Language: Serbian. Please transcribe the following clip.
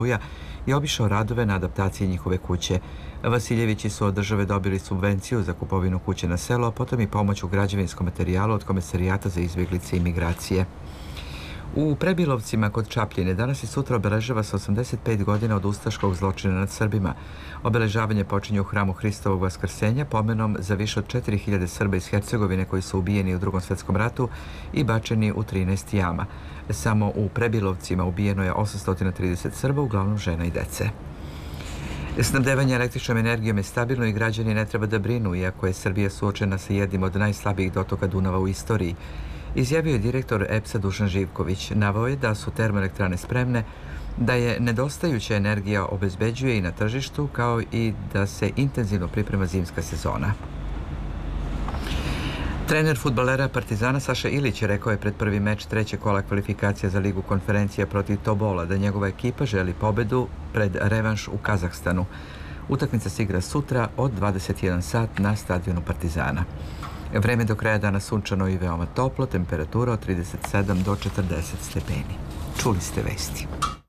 i obišao radove na adaptaciji njihove kuće. Vasiljevići su od države dobili subvenciju za kupovinu kuće na selu, a potom i pomoć u građevinskom materijalu od Komesarijata za izbjeglice i migracije. U Prebilovcima kod Čapljine danas i sutra obeležava se 85 godina od ustaškog zločina nad Srbima. Obeležavanje počinje u hramu Hristovog Vaskrsenja pomenom za više od 4000 Srba iz Hercegovine koji su ubijeni u Drugom svjetskom ratu i bačeni u 13 jama. Samo u Prebilovcima ubijeno je 830 Srba, uglavnom žena i dece. Snabdevanje električnom energijom je stabilno i građani ne treba da brinu, iako je Srbija suočena sa jednim od najslabijih dotoka Dunava u istoriji. Izjavio je direktor EPS-a Dušan Živković. Naveo je da su termoelektrane spremne, da je nedostajuća energija obezbeđuje i na tržištu, kao i da se intenzivno priprema zimska sezona. Trener fudbalera Partizana Saša Ilić rekao je pred prvi meč trećeg kola kvalifikacija za Ligu konferencija protiv Tobola da njegova ekipa želi pobedu pred revanš u Kazahstanu. Utakmica se igra sutra od 21 sat na stadionu Partizana. Vreme do kraja dana sunčano i veoma toplo, temperatura od 37 do 40 stepeni. Čuli ste vesti.